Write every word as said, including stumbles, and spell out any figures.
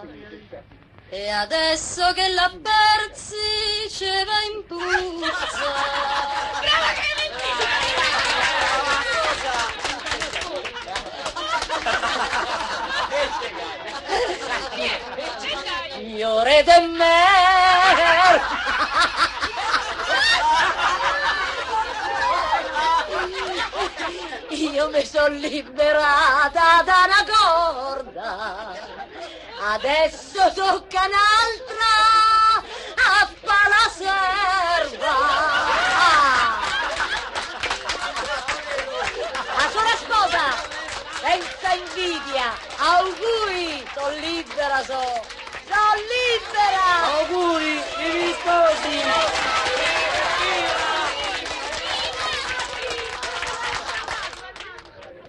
E adesso che la persi ce va in puzza. Brava Clementina! Signore de mer! Io mi sono liberata da una corda, adesso tocca un'altra a fa la serva. La sola sposa, senza invidia, auguri, sono libera, so, sono libera! Auguri, vivi sposi!